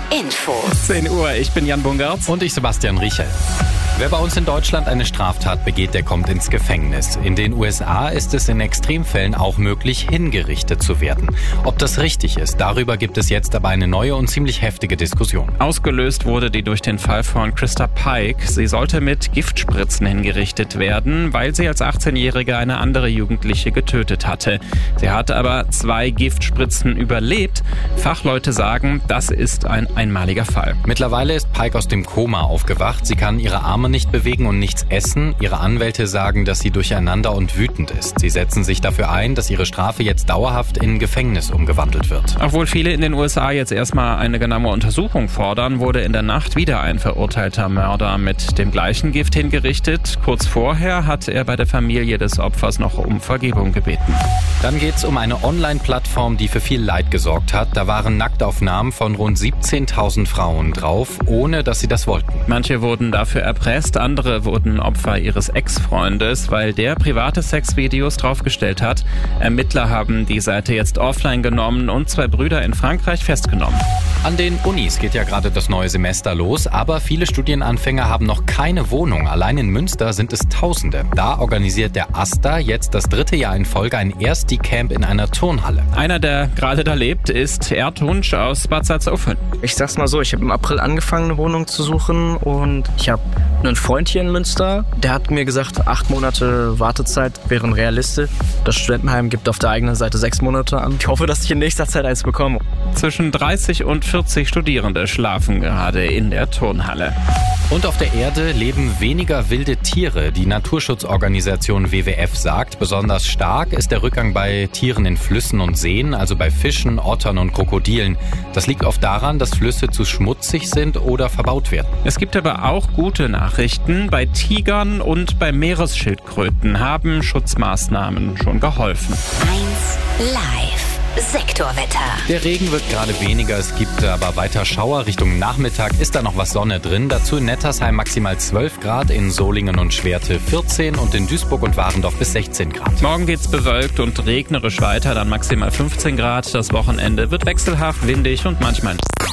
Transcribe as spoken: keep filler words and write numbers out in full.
Info. zehn Uhr, ich bin Jan Bungertz. Und ich Sebastian Riechel. Wer bei uns in Deutschland eine Straftat begeht, der kommt ins Gefängnis. In den U S A ist es in Extremfällen auch möglich, hingerichtet zu werden. Ob das richtig ist, darüber gibt es jetzt aber eine neue und ziemlich heftige Diskussion. Ausgelöst wurde die durch den Fall von Krista Pike. Sie sollte mit Giftspritzen hingerichtet werden, weil sie als achtzehnjährige eine andere Jugendliche getötet hatte. Sie hatte aber zwei Giftspritzen überlebt. Fachleute sagen, das ist ein einmaliger Fall. Mittlerweile ist Pike aus dem Koma aufgewacht. Sie kann ihre Arme nicht bewegen und nichts essen. Ihre Anwälte sagen, dass sie durcheinander und wütend ist. Sie setzen sich dafür ein, dass ihre Strafe jetzt dauerhaft in Gefängnis umgewandelt wird. Obwohl viele in den U S A jetzt erstmal eine genaue Untersuchung fordern, wurde in der Nacht wieder ein verurteilter Mörder mit dem gleichen Gift hingerichtet. Kurz vorher hat er bei der Familie des Opfers noch um Vergebung gebeten. Dann geht's um eine Online-Plattform, die für viel Leid gesorgt hat. Da waren Nacktaufnahmen von rund siebzehntausend Frauen drauf, ohne dass sie das wollten. Manche wurden dafür erpresst, andere wurden Opfer ihres Ex-Freundes, weil der private Sexvideos draufgestellt hat. Ermittler haben die Seite jetzt offline genommen und zwei Brüder in Frankreich festgenommen. An den Unis geht ja gerade das neue Semester los, aber viele Studienanfänger haben noch keine Wohnung. Allein in Münster sind es Tausende. Da organisiert der AStA jetzt das dritte Jahr in Folge ein Ersti-Camp in einer Turnhalle. Einer, der gerade da lebt, ist Erdhunsch aus Bad Salzuflen. Ich sag's mal so, ich habe im April angefangen, eine Wohnung zu suchen und ich habe einen Freund hier in Münster, der hat mir gesagt, acht Monate Wartezeit wären realistisch. Das Studentenheim gibt auf der eigenen Seite sechs Monate an. Ich hoffe, dass ich in nächster Zeit eins bekomme. Zwischen dreißig und vierzig Studierende schlafen gerade in der Turnhalle. Und auf der Erde leben weniger wilde Tiere. Die Naturschutzorganisation W W F sagt, besonders stark ist der Rückgang bei Tieren in Flüssen und Seen, also bei Fischen, Ottern und Krokodilen. Das liegt oft daran, dass Flüsse zu schmutzig sind oder verbaut werden. Es gibt aber auch gute Nachrichten. Bei Tigern und bei Meeresschildkröten haben Schutzmaßnahmen schon geholfen. eins Live. Sektorwetter. Der Regen wird gerade weniger, es gibt aber weiter Schauer. Richtung Nachmittag ist da noch was Sonne drin. Dazu in Nettersheim maximal zwölf Grad, in Solingen und Schwerte vierzehn und in Duisburg und Warendorf bis sechzehn Grad. Morgen geht's bewölkt und regnerisch weiter, dann maximal fünfzehn Grad. Das Wochenende wird wechselhaft, windig und manchmal